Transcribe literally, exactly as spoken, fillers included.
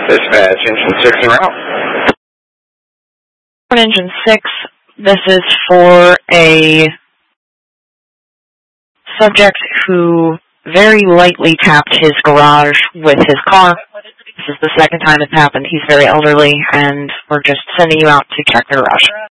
Dispatch, Engine six en route. Engine six, this is for a subject who very lightly tapped his garage with his car. This is the second time it's happened. He's very elderly, and we're just sending you out to check the garage.